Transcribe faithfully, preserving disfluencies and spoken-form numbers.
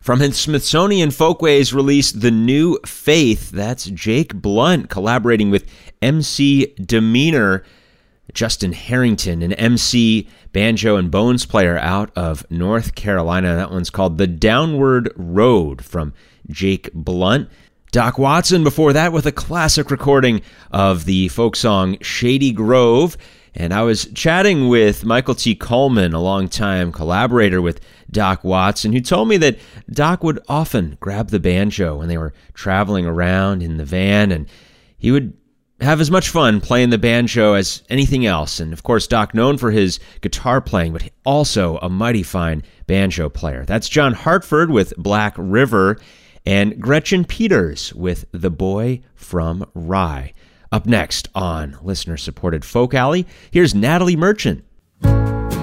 From his Smithsonian Folkways release, The New Faith, that's Jake Blunt collaborating with M C Demeanor, Justin Harrington, an M C banjo and bones player out of North Carolina. That one's called The Downward Road from Jake Blunt. Doc Watson before that with a classic recording of the folk song Shady Grove. And I was chatting with Michael T. Coleman, a longtime collaborator with Doc Watson, who told me that Doc would often grab the banjo when they were traveling around in the van, and he would have as much fun playing the banjo as anything else. And of course, Doc known for his guitar playing, but also a mighty fine banjo player. That's John Hartford with Black River and Gretchen Peters with The Boy from Rye. Up next on listener-supported Folk Alley, here's Natalie Merchant